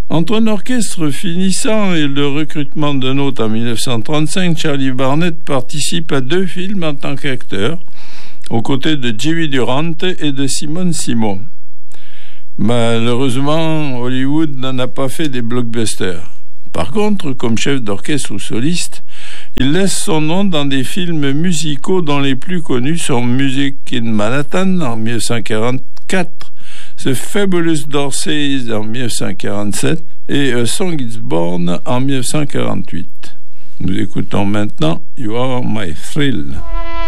Entre un orchestre finissant et le recrutement d'un autre en 1935, Charlie Barnet participe à 2 films en tant qu'acteur, aux côtés de Jimmy Durante et de Simone Simon. Malheureusement, Hollywood n'en a pas fait des blockbusters. Par contre, comme chef d'orchestre ou soliste, il laisse son nom dans des films musicaux dont les plus connus sont Music in Manhattan en 1944, The Fabulous Dorseys en 1947 et A Song is Born en 1948. Nous écoutons maintenant You Are My Thrill.